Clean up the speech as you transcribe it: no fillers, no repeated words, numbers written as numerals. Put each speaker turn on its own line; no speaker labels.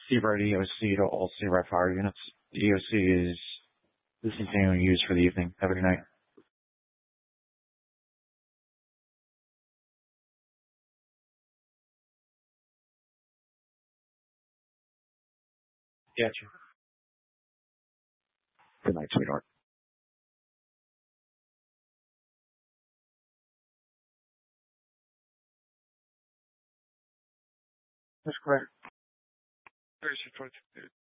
Seabird EOC to all Seabird fire units. The EOC is continuing use for the evening. Have a good night. Gotcha. Good night, sweetheart. That's correct.
Very straightforward.